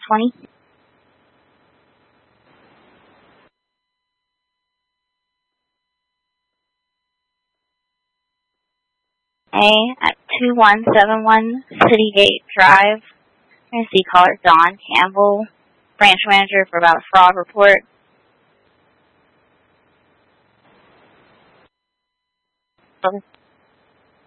20. A at 2171 Citygate Drive. I'm going to see caller Don Campbell, branch manager, for about a fraud report. Okay.